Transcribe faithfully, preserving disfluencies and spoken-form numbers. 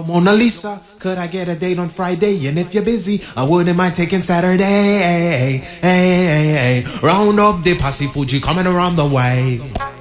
Mona Lisa, could I get a date on Friday? And if you're busy, I wouldn't mind taking Saturday. Hey, hey, hey, hey. Round up the posse Fuji coming around the way.